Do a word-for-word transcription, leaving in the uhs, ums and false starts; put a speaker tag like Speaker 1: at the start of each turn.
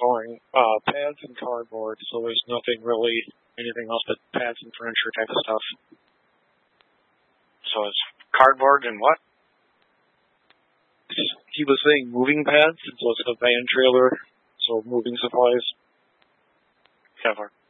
Speaker 1: selling uh, pads and cardboard, so there's nothing really, anything else but pads and furniture type of stuff.
Speaker 2: So it's cardboard and what?
Speaker 1: He was saying moving pads, so it's a van trailer, so moving supplies.
Speaker 2: Yeah, for